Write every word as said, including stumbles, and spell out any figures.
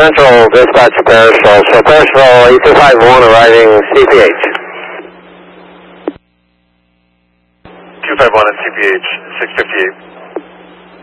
Central dispatch to Parishville. So Parishville eight two five one arriving C P H. two five one at C P H, six fifty-eight.